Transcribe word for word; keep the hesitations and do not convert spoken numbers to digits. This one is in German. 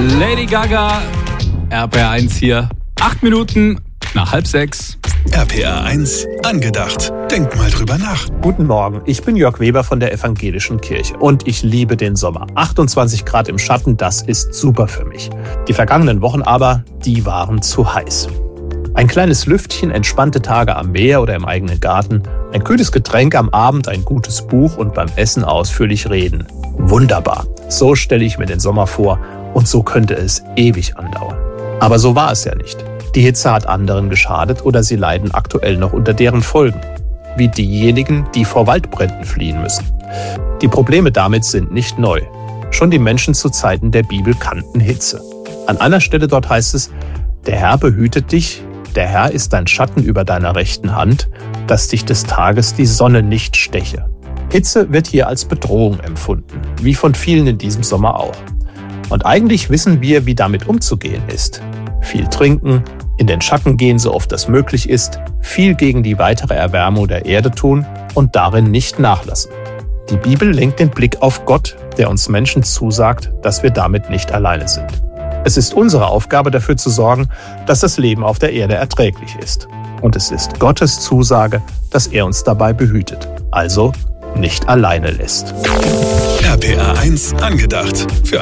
Lady Gaga, R P R eins hier. Acht Minuten nach halb sechs. R P R eins angedacht. Denk mal drüber nach. Guten Morgen, ich bin Jörg Weber von der Evangelischen Kirche und ich liebe den Sommer. achtundzwanzig Grad im Schatten, das ist super für mich. Die vergangenen Wochen aber, die waren zu heiß. Ein kleines Lüftchen, entspannte Tage am Meer oder im eigenen Garten, ein kühles Getränk am Abend, ein gutes Buch und beim Essen ausführlich reden. Wunderbar. So stelle ich mir den Sommer vor und so könnte es ewig andauern. Aber so war es ja nicht. Die Hitze hat anderen geschadet oder sie leiden aktuell noch unter deren Folgen. Wie diejenigen, die vor Waldbränden fliehen müssen. Die Probleme damit sind nicht neu. Schon die Menschen zu Zeiten der Bibel kannten Hitze. An einer Stelle dort heißt es: Der Herr behütet dich, der Herr ist dein Schatten über deiner rechten Hand, dass dich des Tages die Sonne nicht steche. Hitze wird hier als Bedrohung empfunden, wie von vielen in diesem Sommer auch. Und eigentlich wissen wir, wie damit umzugehen ist. Viel trinken, in den Schatten gehen, so oft das möglich ist, viel gegen die weitere Erwärmung der Erde tun und darin nicht nachlassen. Die Bibel lenkt den Blick auf Gott, der uns Menschen zusagt, dass wir damit nicht alleine sind. Es ist unsere Aufgabe, dafür zu sorgen, dass das Leben auf der Erde erträglich ist. Und es ist Gottes Zusage, dass er uns dabei behütet, also nicht alleine lässt. R P R eins angedacht. Für